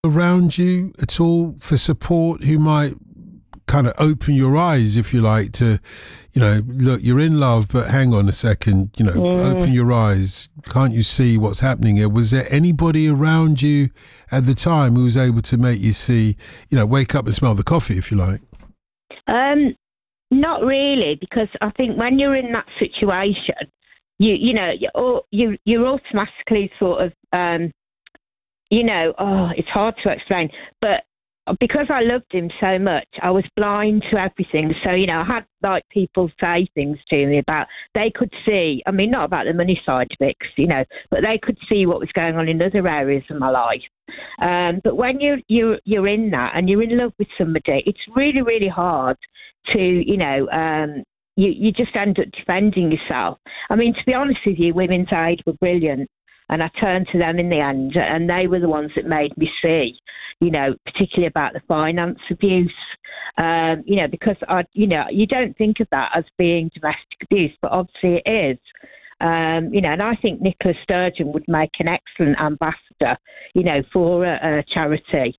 around you at all for support who might kind of open your eyes, if you like, to, look, you're in love, but hang on a second, open your eyes. Can't you see what's happening here? Was there anybody around you at the time who was able to make you see, wake up and smell the coffee, if you like? Not really, because I think when you're in that situation, you're automatically sort of, it's hard to explain, but because I loved him so much, I was blind to everything. So, I had like people say things to me about, they could see, I mean, not about the money side of it, but they could see what was going on in other areas of my life. But when you're in that and you're in love with somebody, it's really, really hard to, you just end up defending yourself. I mean, to be honest with you, Women's Aid were brilliant. And I turned to them in the end, and they were the ones that made me see, particularly about the finance abuse, because you don't think of that as being domestic abuse, but obviously it is. And I think Nicola Sturgeon would make an excellent ambassador, for a charity.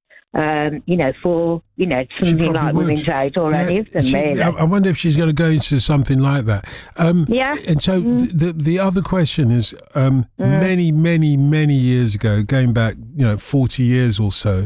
For something like Women's Aid or any of them, really. I wonder if she's going to go into something like that. And so the other question is, many, many, many years ago, going back, 40 years or so,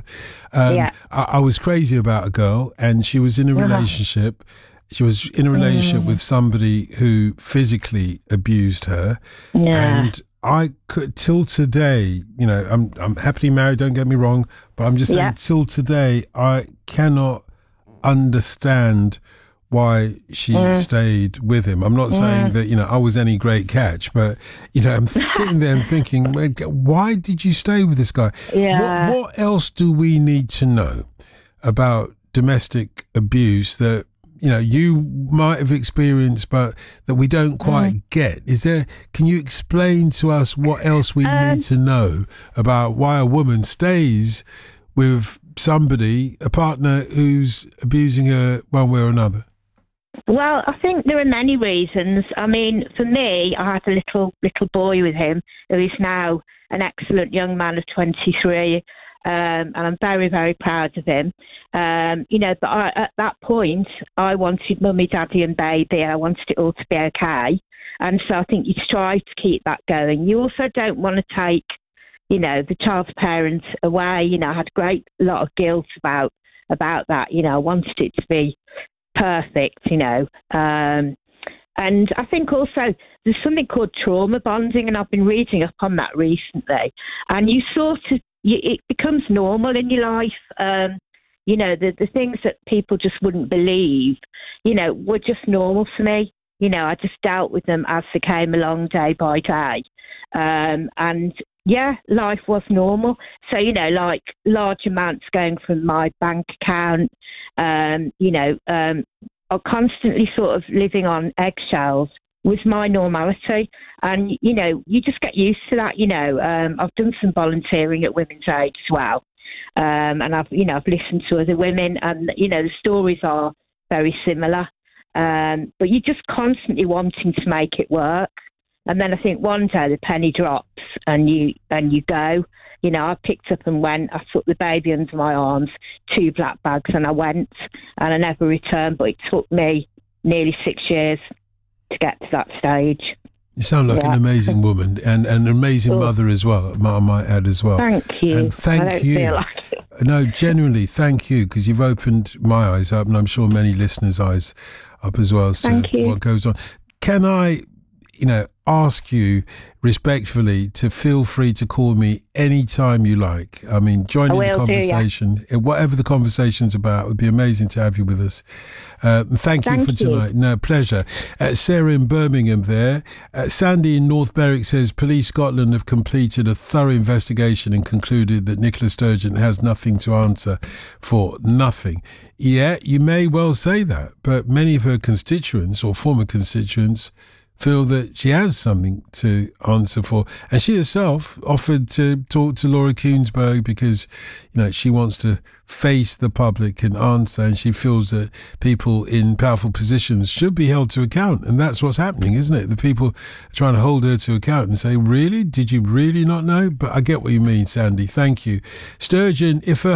I was crazy about a girl, and she was in a relationship. She was in a relationship with somebody who physically abused her, and I could, till today, I'm happily married, don't get me wrong, but I'm just saying, till today, I cannot understand why she stayed with him. I'm not saying that, I was any great catch, but, I'm sitting there and thinking, why did you stay with this guy? Yeah. What else do we need to know about domestic abuse that, you might have experienced, but that we don't quite get? Can you explain to us what else we need to know about why a woman stays with somebody, a partner who's abusing her one way or another? Well, I think there are many reasons. I mean, for me, I had a little boy with him who is now an excellent young man of 23. And I'm very, very proud of him. But at that point, I wanted mummy, daddy and baby, and I wanted it all to be okay. And so I think you strive to keep that going. You also don't want to take, the child's parents away. I had a great lot of guilt about that. I wanted it to be perfect, And I think also there's something called trauma bonding, and I've been reading up on that recently. And you sort of, it becomes normal in your life. The things that people just wouldn't believe, were just normal for me. I just dealt with them as they came along day by day. Life was normal. So, like large amounts going from my bank account, I'm constantly sort of living on eggshells was my normality. And, you just get used to that, I've done some volunteering at Women's Aid as well. And I've listened to other women, and, the stories are very similar. But you're just constantly wanting to make it work. And then I think one day the penny drops and you go. I picked up and went. I took the baby under my arms, 2 black bags, and I went, and I never returned. But it took me nearly 6 years to get to that stage. You sound like an amazing woman and an amazing mother as well, I might add as well. Thank you. And thank you. Feel like it. No, genuinely, thank you, because you've opened my eyes up, and I'm sure many listeners' eyes up as well as to what goes on. Can I, ask you respectfully to feel free to call me anytime you like. I mean, join in the conversation. Whatever the conversation's about, it would be amazing to have you with us. Thank you for tonight. No, pleasure. Sarah in Birmingham there. Sandy in North Berwick says, Police Scotland have completed a thorough investigation and concluded that Nicola Sturgeon has nothing to answer for. Nothing. Yeah, you may well say that, but many of her constituents or former constituents feel that she has something to answer for. And she herself offered to talk to Laura Kuenssberg because, she wants to face the public and answer, and she feels that people in powerful positions should be held to account. And that's what's happening, isn't it? The people are trying to hold her to account and say, really? Did you really not know? But I get what you mean, Sandy. Thank you. Sturgeon, if her